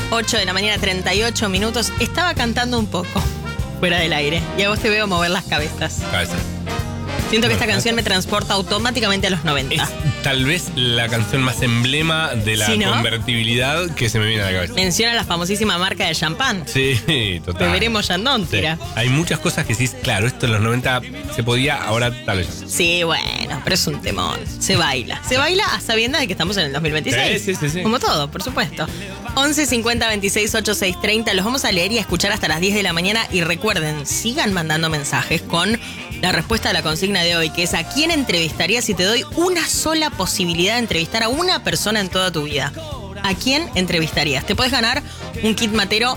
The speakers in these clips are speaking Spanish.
8 de la mañana, 38 minutos. Estaba cantando un poco fuera del aire y a vos te veo mover las cabezas. Siento que esta canción me transporta automáticamente a los 90. Es tal vez la canción más emblema de la convertibilidad que se me viene a la cabeza. Menciona la famosísima marca de champán. Sí, total. Beberemos Yandón, tira. Sí. Hay muchas cosas que decís, claro, esto en los 90 se podía, ahora tal vez. Sí, bueno, pero es un temón. Se baila. Se baila a sabiendas de que estamos en el 2026. Sí. Como todo, por supuesto. 11 50 26 86 30. Los vamos a leer y a escuchar hasta las 10 de la mañana. Y recuerden, sigan mandando mensajes con la respuesta a la consigna de hoy, que es: ¿a quién entrevistarías si te doy una sola posibilidad de entrevistar a una persona en toda tu vida? ¿A quién entrevistarías? Te puedes ganar un kit matero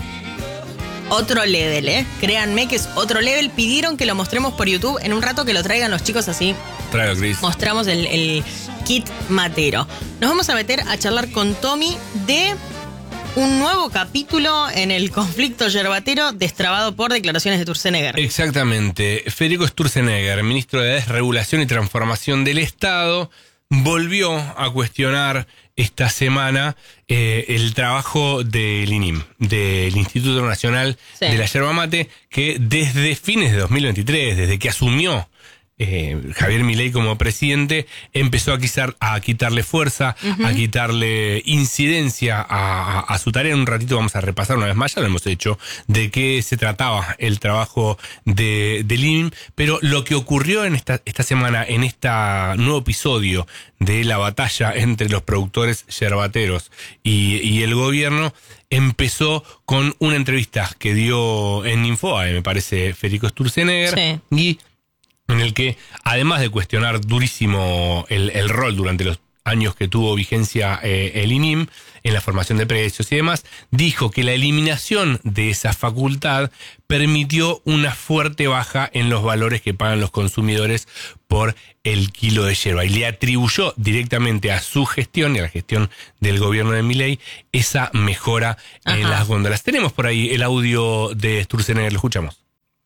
otro level, ¿eh? Créanme que es otro level. Pidieron que lo mostremos por YouTube. En un rato que lo traigan los chicos así. Traigo, Cris. Mostramos el kit matero. Nos vamos a meter a charlar con Tommy de un nuevo capítulo en el conflicto yerbatero destrabado por declaraciones de Sturzenegger. Exactamente. Federico Sturzenegger, ministro de Desregulación y Transformación del Estado, volvió a cuestionar esta semana el trabajo del INIM, del Instituto Nacional de la Yerba Mate, que desde fines de 2023, desde que asumió Javier Milei como presidente, empezó a quitarle fuerza, a quitarle incidencia a su tarea. En un ratito vamos a repasar una vez más, ya lo hemos hecho, de qué se trataba el trabajo del INIM, pero lo que ocurrió en esta semana, en este nuevo episodio de la batalla entre los productores yerbateros y el gobierno, empezó con una entrevista que dio en Infobae, me parece, Federico Sturzenegger, y en el que, además de cuestionar durísimo el rol durante los años que tuvo vigencia el INIM en la formación de precios y demás, dijo que la eliminación de esa facultad permitió una fuerte baja en los valores que pagan los consumidores por el kilo de yerba, y le atribuyó directamente a su gestión y a la gestión del gobierno de Milei esa mejora en las góndolas. Tenemos por ahí el audio de Sturzenegger, lo escuchamos.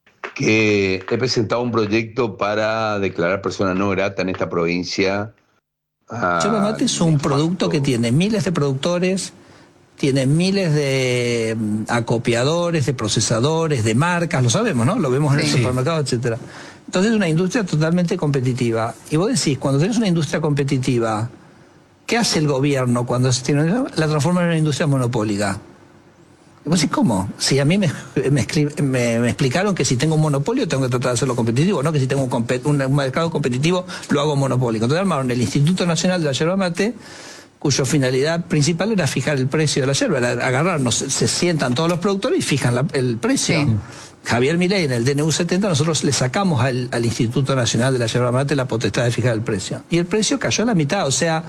Que he presentado un proyecto para declarar persona no grata en esta provincia. Yerba mate es un producto que tiene miles de productores, tiene miles de acopiadores, de procesadores, de marcas, lo sabemos, ¿no? Lo vemos en el supermercado, etcétera. Entonces es una industria totalmente competitiva. Y vos decís, cuando tenés una industria competitiva, ¿qué hace el gobierno cuando la transforma en una industria monopólica? Vos decís, ¿cómo? Si a mí me explicaron que si tengo un monopolio tengo que tratar de hacerlo competitivo, no que si tengo un mercado competitivo lo hago monopólico. Entonces armaron el Instituto Nacional de la Yerba Mate, cuya finalidad principal era fijar el precio de la yerba, era agarrarnos, se sientan todos los productores y fijan el precio. Sí. Javier Milei, en el DNU 70, nosotros le sacamos al Instituto Nacional de la Yerba Mate la potestad de fijar el precio. Y el precio cayó a la mitad, o sea,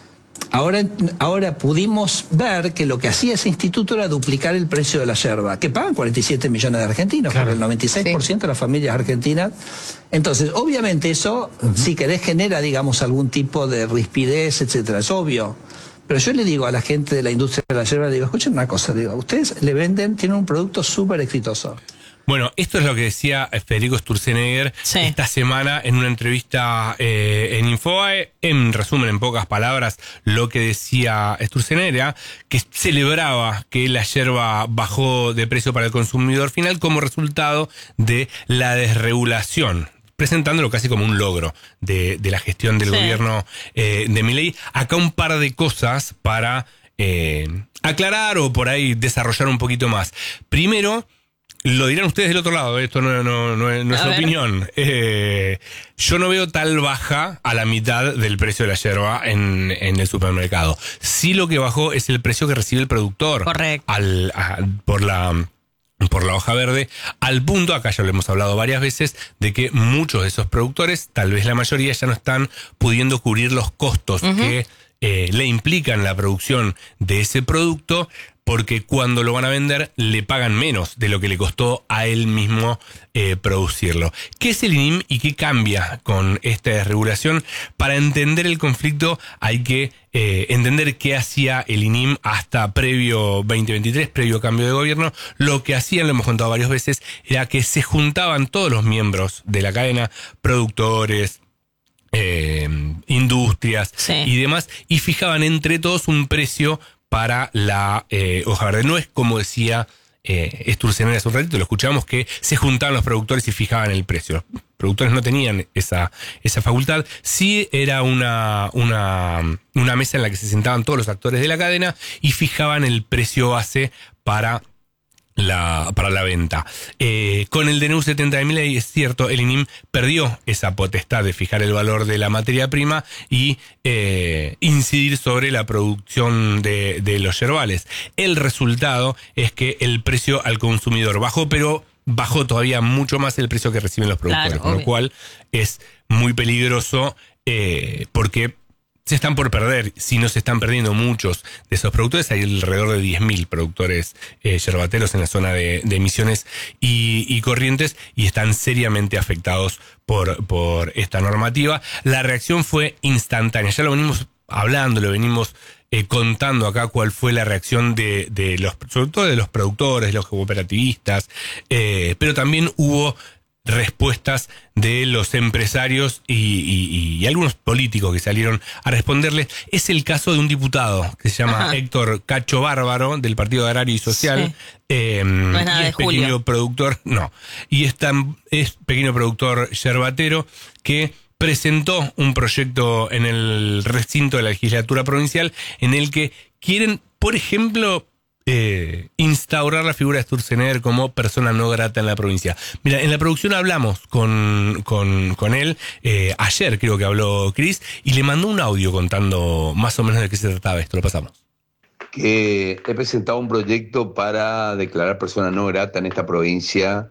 ahora pudimos ver que lo que hacía ese instituto era duplicar el precio de la yerba, que pagan 47 millones de argentinos, claro, porque el 96% de las familias argentinas. Entonces, obviamente eso, si querés, genera, digamos, algún tipo de rispidez, etcétera, es obvio. Pero yo le digo a la gente de la industria de la yerba, digo, escuchen una cosa, digo, ustedes le venden, tienen un producto súper exitoso. Bueno, esto es lo que decía Federico Sturzenegger esta semana en una entrevista en Infobae. En resumen, en pocas palabras, lo que decía Sturzenegger era que celebraba que la yerba bajó de precio para el consumidor final como resultado de la desregulación, presentándolo casi como un logro de la gestión del gobierno de Milei. Acá un par de cosas para aclarar o por ahí desarrollar un poquito más. Primero, lo dirán ustedes del otro lado, esto no es opinión. Yo no veo tal baja a la mitad del precio de la yerba en el supermercado. Sí, lo que bajó es el precio que recibe el productor. Correcto. Por la hoja verde, al punto, acá ya lo hemos hablado varias veces, de que muchos de esos productores, tal vez la mayoría, ya no están pudiendo cubrir los costos que le implican la producción de ese producto, porque cuando lo van a vender le pagan menos de lo que le costó a él mismo producirlo. ¿Qué es el INIM y qué cambia con esta desregulación? Para entender el conflicto hay que entender qué hacía el INIM hasta previo 2023, previo cambio de gobierno. Lo que hacían, lo hemos contado varias veces, era que se juntaban todos los miembros de la cadena, productores, industrias y demás, y fijaban entre todos un precio para la hoja verde. No es como decía Sturzenegger hace un ratito, lo escuchábamos, que se juntaban los productores y fijaban el precio. Los productores no tenían esa facultad. Sí era una mesa en la que se sentaban todos los actores de la cadena y fijaban el precio base para la venta. Con el DNU 70 de Milei, es cierto, el INIM perdió esa potestad de fijar el valor de la materia prima y incidir sobre la producción de los yerbales. El resultado es que el precio al consumidor bajó, pero bajó todavía mucho más el precio que reciben los productores, claro, con lo cual es muy peligroso porque se están por perder, si no se están perdiendo muchos de esos productores. Hay alrededor de 10.000 productores yerbateros en la zona de Misiones y Corrientes, y están seriamente afectados por esta normativa. La reacción fue instantánea, ya lo venimos hablando, lo venimos contando acá cuál fue la reacción de los, sobre todo de los productores, de los cooperativistas, pero también hubo respuestas de los empresarios y algunos políticos que salieron a responderles. Es el caso de un diputado que se llama Héctor Cacho Bárbaro, del Partido Agrario y Social. Sí. No es nada y de es pequeño Julio. Productor, no. Y es pequeño productor yerbatero que presentó un proyecto en el recinto de la legislatura provincial en el que quieren, por ejemplo, instaurar la figura de Sturzenegger como persona no grata en la provincia. Mira, en la producción hablamos con él, ayer creo que habló Cris, y le mandó un audio contando más o menos de qué se trataba esto. Lo pasamos. Que he presentado un proyecto para declarar persona no grata en esta provincia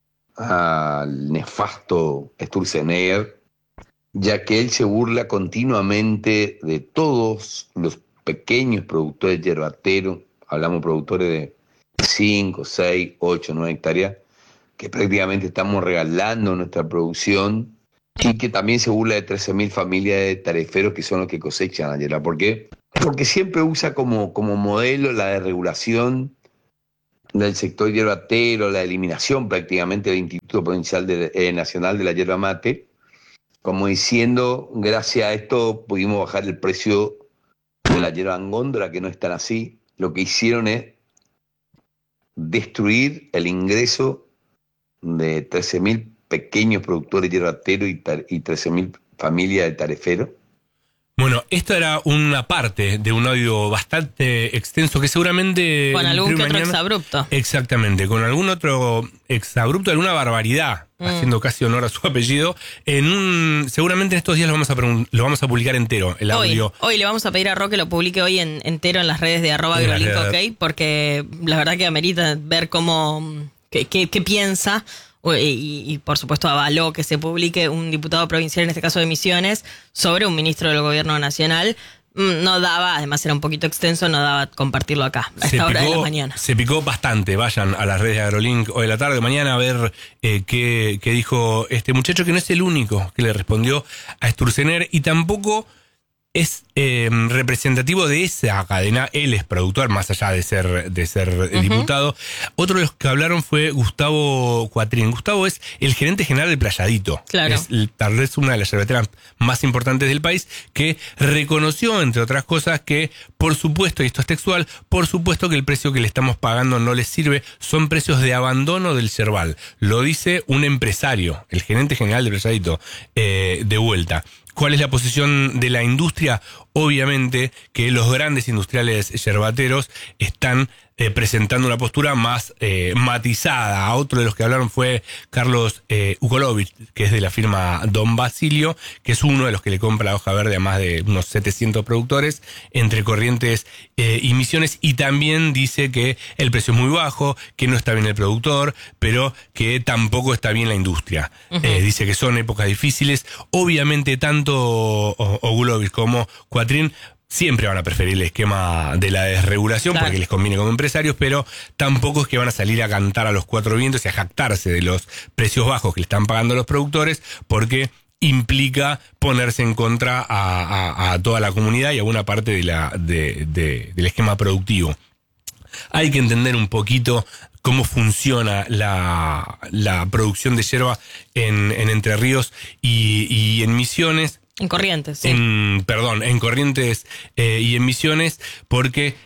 al nefasto Sturzenegger, ya que él se burla continuamente de todos los pequeños productores yerbateros. Hablamos productores de 5, 6, 8, 9 hectáreas, que prácticamente estamos regalando nuestra producción, y que también se burla de 13.000 familias de tareferos que son los que cosechan la yerba. ¿Por qué? Porque siempre usa como modelo la desregulación del sector yerbatero, la eliminación prácticamente del Instituto Provincial Nacional de la Yerba Mate, como diciendo, gracias a esto pudimos bajar el precio de la yerba en góndola, que no es tan así. Lo que hicieron es destruir el ingreso de 13.000 pequeños productores yerbateros y 13.000 familias de tareferos. Bueno, esto era una parte de un audio bastante extenso que seguramente... Con algún que otro exabrupto. Exactamente, con algún otro exabrupto, alguna barbaridad, haciendo casi honor a su apellido. Seguramente en estos días lo vamos a publicar entero, el audio. Hoy le vamos a pedir a Roque que lo publique hoy entero en las redes de @agrolink, ok, porque la verdad que amerita ver qué piensa. Y por supuesto avaló que se publique un diputado provincial, en este caso de Misiones, sobre un ministro del gobierno nacional. No daba, además era un poquito extenso, no daba compartirlo acá a esta hora de la mañana. Se picó bastante. Vayan a las redes de AgroLink hoy de la tarde, mañana, a ver qué dijo este muchacho, que no es el único que le respondió a Sturzenegger, y tampoco es representativo de esa cadena. Él es productor, más allá de ser diputado. Otro de los que hablaron fue Gustavo Cuatrín. Gustavo es el gerente general del Playadito. Claro. Es tal vez una de las yerbateras más importantes del país, que reconoció, entre otras cosas, que por supuesto, y esto es textual, por supuesto que el precio que le estamos pagando no les sirve, son precios de abandono del yerbal. Lo dice un empresario, el gerente general del Playadito, de vuelta. ¿Cuál es la posición de la industria? Obviamente que los grandes industriales yerbateros están presentando una postura más matizada. Otro de los que hablaron fue Carlos Ukolovic, que es de la firma Don Basilio, que es uno de los que le compra la hoja verde a más de unos 700 productores entre Corrientes y Misiones, y también dice que el precio es muy bajo, que no está bien el productor, pero que tampoco está bien la industria. Dice que son épocas difíciles. Obviamente tanto Ukolovic como Cuatrín siempre van a preferir el esquema de la desregulación, claro, porque les conviene como empresarios, pero tampoco es que van a salir a cantar a los cuatro vientos y a jactarse de los precios bajos que le están pagando los productores, porque implica ponerse en contra a toda la comunidad y a una parte del esquema productivo. Hay que entender un poquito cómo funciona la producción de yerba en Entre Ríos y en Misiones. En Corrientes, sí. En Corrientes y en Misiones, porque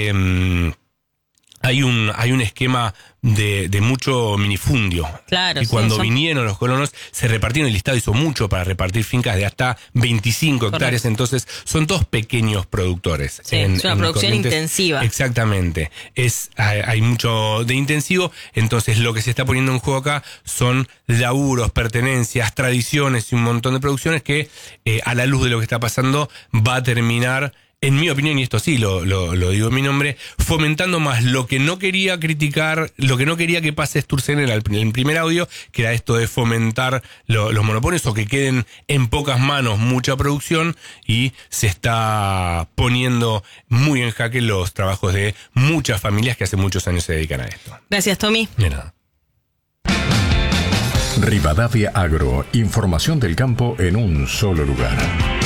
hay un esquema de mucho minifundio. Claro, y cuando sí, vinieron los colonos, se repartieron, el Estado hizo mucho para repartir fincas de hasta 25 hectáreas, entonces son todos pequeños productores. Sí, es una producción Corrientes. intensiva. Exactamente. Hay mucho de intensivo, entonces lo que se está poniendo en juego acá son laburos, pertenencias, tradiciones y un montón de producciones que, a la luz de lo que está pasando, va a terminar, en mi opinión, y esto sí lo digo en mi nombre, fomentando más lo que no quería criticar, lo que no quería que pase Sturzenegger en el primer audio, que era esto de fomentar los monopolios o que queden en pocas manos mucha producción, y se está poniendo muy en jaque los trabajos de muchas familias que hace muchos años se dedican a esto. Gracias, Tommy. De nada. Rivadavia Agro, información del campo en un solo lugar.